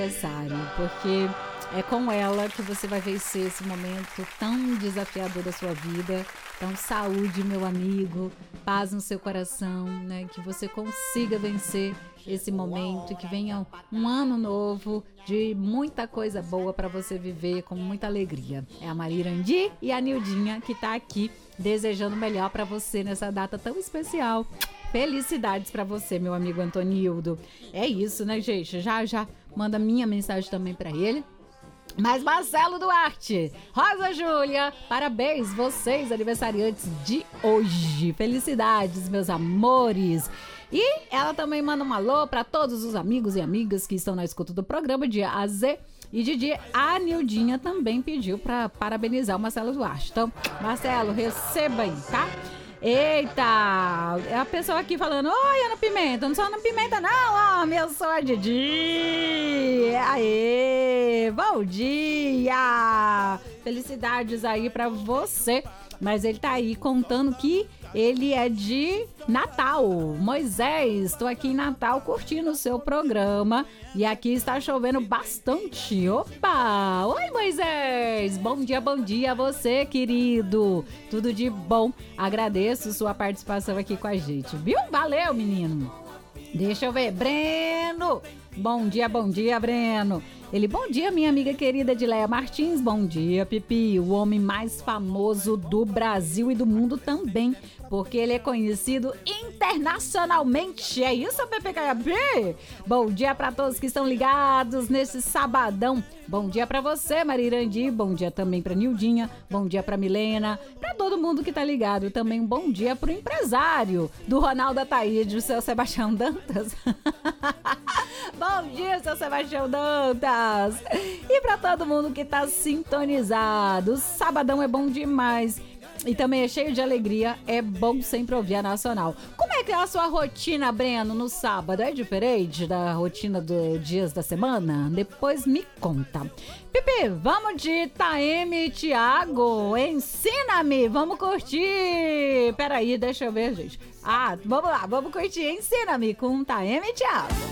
aniversário, porque é com ela que você vai vencer esse momento tão desafiador da sua vida. Então, saúde, meu amigo, paz no seu coração, né? Que você consiga vencer esse momento, que venha um ano novo de muita coisa boa para você viver com muita alegria. É a Marirandi e a Nildinha que tá aqui desejando o melhor para você nessa data tão especial. Felicidades para você, meu amigo Antonildo. É isso, né, gente? Já manda minha mensagem também para ele. Mas Marcelo Duarte, Rosa Júlia, parabéns vocês, aniversariantes de hoje. Felicidades, meus amores. E ela também manda um alô para todos os amigos e amigas que estão na escuta do programa de A a Z. E Didi, a Nildinha também pediu para parabenizar o Marcelo Duarte. Então, Marcelo, receba aí, tá? Eita, é a pessoa aqui falando: oi, Ana Pimenta, não sou Ana Pimenta não, ó, eu sou a Didi. Aê, bom dia, felicidades aí pra você. Mas ele tá aí contando que ele é de Natal. Moisés, estou aqui em Natal curtindo o seu programa e aqui está chovendo bastante. Opa! Oi, Moisés! Bom dia a você, querido. Tudo de bom. Agradeço sua participação aqui com a gente, viu? Valeu, menino. Deixa eu ver. Breno! Bom dia, Breno. Ele, bom dia, minha amiga querida Edileia Martins. Bom dia, Pipi, o homem mais famoso do Brasil e do mundo também, porque ele é conhecido internacionalmente. É isso, Pepe Caiabi? Bom dia para todos que estão ligados nesse sabadão. Bom dia para você, Marirandi. Bom dia também para Nildinha. Bom dia para Milena. Para todo mundo que tá ligado. Também um bom dia pro empresário do Ronaldo Ataíde, o seu Sebastião Dantas. Bom dia, seu Sebastião Dantas. E para todo mundo que tá sintonizado. Sabadão é bom demais. E também é cheio de alegria, é bom sempre ouvir a Nacional. Como é que é a sua rotina, Breno, no sábado? É diferente da rotina dos dias da semana? Depois me conta. Pipi, vamos de Taeme Thiago, ensina-me, vamos curtir. Peraí, deixa eu ver, gente. Vamos lá, vamos curtir, ensina-me com Taeme Thiago.